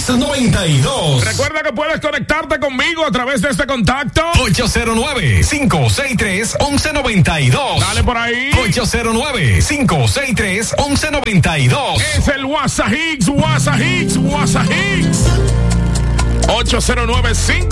Hits92. Recuerda que puedes conectarte conmigo a través de este contacto 809-563-1192. Dale por ahí. 809-563-1192. Es el WhatsApp Hits. 809-5